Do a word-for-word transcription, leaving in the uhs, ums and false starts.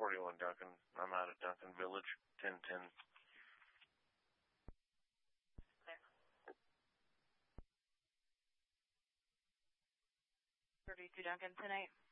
forty-one Duncan. I'm out at Duncan Village, ten ten. thirty-two Duncan, tonight.